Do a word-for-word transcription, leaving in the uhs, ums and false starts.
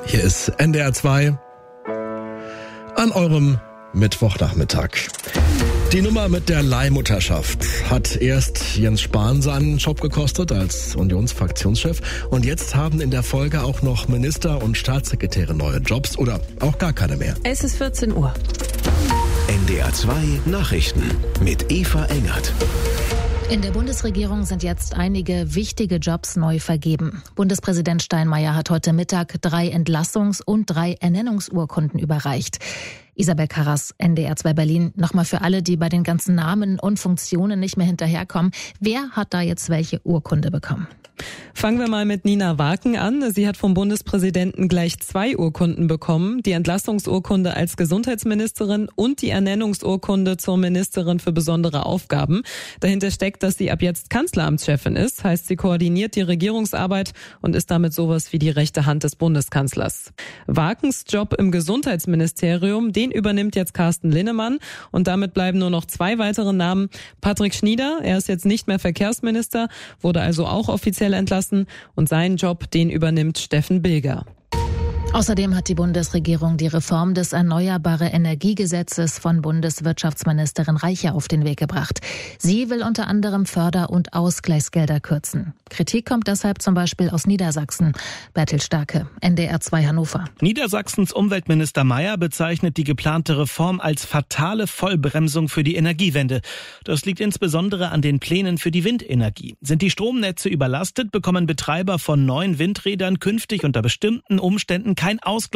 Hier ist N D R zwei an eurem Mittwochnachmittag. Die Nummer mit der Leihmutterschaft hat erst Jens Spahn seinen Job gekostet als Unionsfraktionschef und jetzt haben in der Folge auch noch Minister und Staatssekretäre neue Jobs oder auch gar keine mehr. Es ist vierzehn Uhr. N D R zwei Nachrichten mit Eva Engert. In der Bundesregierung sind jetzt einige wichtige Jobs neu vergeben. Bundespräsident Steinmeier hat heute Mittag drei Entlassungs- und drei Ernennungsurkunden überreicht. Isabel Karras, N D R zwei Berlin. Nochmal für alle, die bei den ganzen Namen und Funktionen nicht mehr hinterherkommen. Wer hat da jetzt welche Urkunde bekommen? Fangen wir mal mit Nina Waken an. Sie hat vom Bundespräsidenten gleich zwei Urkunden bekommen. Die Entlastungsurkunde als Gesundheitsministerin und die Ernennungsurkunde zur Ministerin für besondere Aufgaben. Dahinter steckt, dass sie ab jetzt Kanzleramtschefin ist. Heißt, sie koordiniert die Regierungsarbeit und ist damit sowas wie die rechte Hand des Bundeskanzlers. Wakens Job im Gesundheitsministerium, den übernimmt jetzt Carsten Linnemann. Und damit bleiben nur noch zwei weitere Namen. Patrick Schnieder, er ist jetzt nicht mehr Verkehrsminister, wurde also auch offiziell entlassen und seinen Job, den übernimmt Steffen Bilger. Außerdem hat die Bundesregierung die Reform des Erneuerbare Energiegesetzes von Bundeswirtschaftsministerin Reiche auf den Weg gebracht. Sie will unter anderem Förder- und Ausgleichsgelder kürzen. Kritik kommt deshalb zum Beispiel aus Niedersachsen. Bertil Starke, N D R zwei Hannover. Niedersachsens Umweltminister Mayer bezeichnet die geplante Reform als fatale Vollbremsung für die Energiewende. Das liegt insbesondere an den Plänen für die Windenergie. Sind die Stromnetze überlastet, bekommen Betreiber von neuen Windrädern künftig unter bestimmten Umständen kein Ausgleich